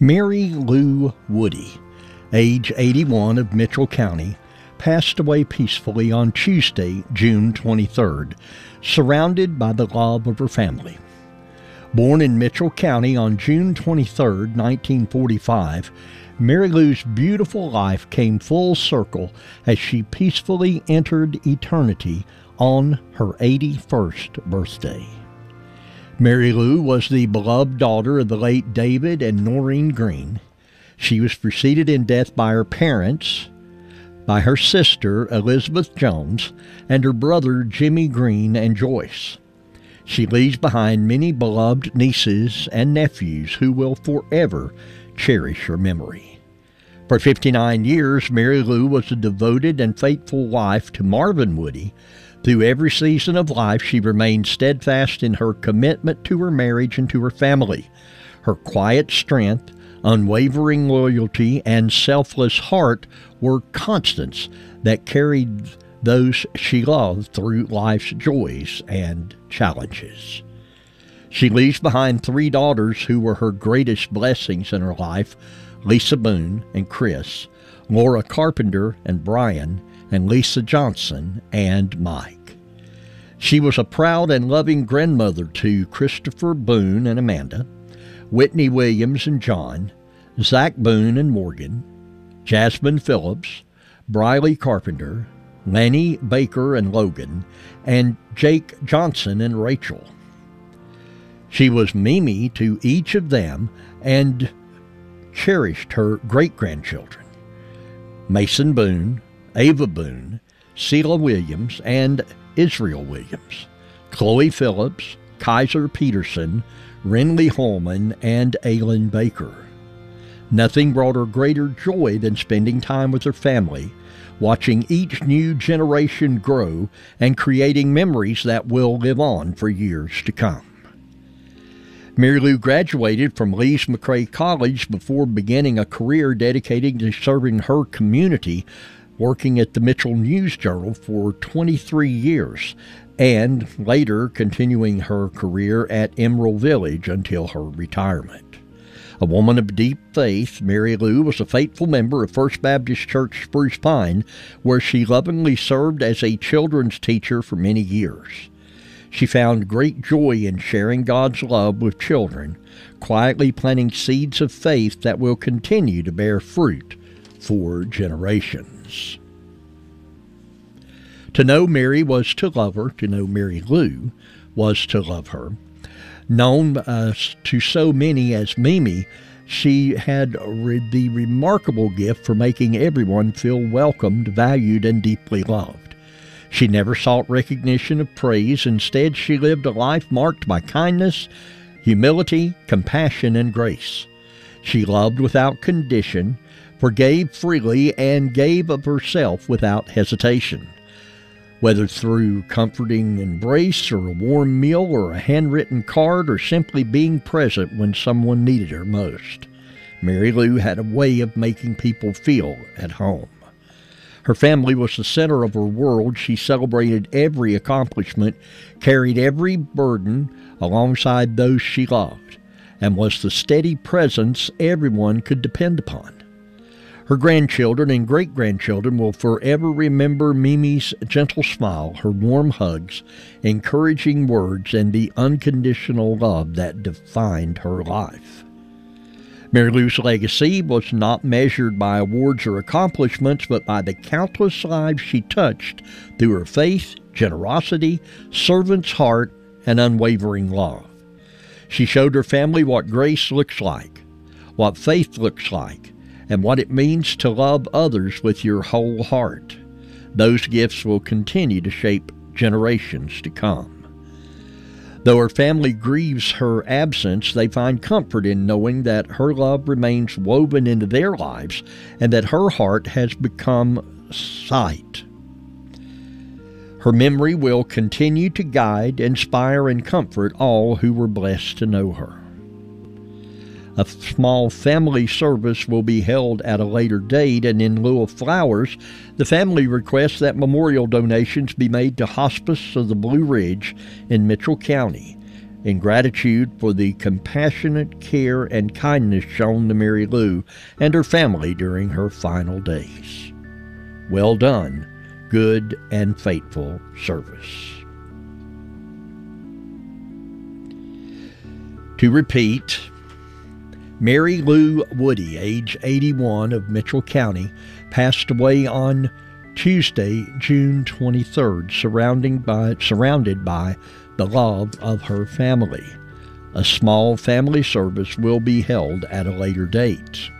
Mary Lou Woody, age 81, of Mitchell County, passed away peacefully on Tuesday, June 23rd, surrounded by the love of her family. Born in Mitchell County on June 23, 1945, Mary Lou's beautiful life came full circle as she peacefully entered eternity on her 81st birthday. Mary Lou was the beloved daughter of the late David and Noreen Green. She was preceded in death by her parents, by her sister Elizabeth Jones, and her brother Jimmy Green and Joyce. She leaves behind many beloved nieces and nephews who will forever cherish her memory. For 59 years, Mary Lou was a devoted and faithful wife to Marvin Woody. Through every season of life, she remained steadfast in her commitment to her marriage and to her family. Her quiet strength, unwavering loyalty, and selfless heart were constants that carried those she loved through life's joys and challenges. She leaves behind 3 daughters who were her greatest blessings in her life: Lisa Boone and Chris, Laura Carpenter and Brian, and Lisa Johnson and Mike. She was a proud and loving grandmother to Christopher Boone and Amanda, Whitney Williams and John, Zach Boone and Morgan, Jasmine Phillips, Briley Carpenter, Lanny Baker and Logan, and Jake Johnson and Rachel. She was Mimi to each of them and cherished her great-grandchildren: Mason Boone, Ava Boone, Sheila Williams, and Israel Williams, Chloe Phillips, Kaiser Peterson, Renly Holman, and Aylin Baker. Nothing brought her greater joy than spending time with her family, watching each new generation grow and creating memories that will live on for years to come. Mary Lou graduated from Lees McRae College before beginning a career dedicated to serving her community, working at the Mitchell News Journal for 23 years, and later continuing her career at Emerald Village until her retirement. A woman of deep faith, Mary Lou was a faithful member of First Baptist Church Spruce Pine, where she lovingly served as a children's teacher for many years. She found great joy in sharing God's love with children, quietly planting seeds of faith that will continue to bear fruit for generations. To know Mary was to love her. To know Mary Lou was to love her. Known to so many as Mimi, she had the remarkable gift for making everyone feel welcomed, valued, and deeply loved. She never sought recognition of praise. Instead, she lived a life marked by kindness, humility, compassion, and grace. She loved without condition, forgave freely, and gave of herself without hesitation. Whether through comforting embrace or a warm meal or a handwritten card or simply being present when someone needed her most, Mary Lou had a way of making people feel at home. Her family was the center of her world. She celebrated every accomplishment, carried every burden alongside those she loved, and was the steady presence everyone could depend upon. Her grandchildren and great-grandchildren will forever remember Mimi's gentle smile, her warm hugs, encouraging words, and the unconditional love that defined her life. Mary Lou's legacy was not measured by awards or accomplishments, but by the countless lives she touched through her faith, generosity, servant's heart, and unwavering love. She showed her family what grace looks like, what faith looks like, and what it means to love others with your whole heart. Those gifts will continue to shape generations to come. Though her family grieves her absence, they find comfort in knowing that her love remains woven into their lives and that her heart has become sight. Her memory will continue to guide, inspire, and comfort all who were blessed to know her. A small family service will be held at a later date, and in lieu of flowers, the family requests that memorial donations be made to Hospice of the Blue Ridge in Mitchell County, in gratitude for the compassionate care and kindness shown to Mary Lou and her family during her final days. Well done, good and faithful service. To repeat, Mary Lou Woody, age 81, of Mitchell County, passed away on Tuesday, June 23rd, surrounded by the love of her family. A small family service will be held at a later date.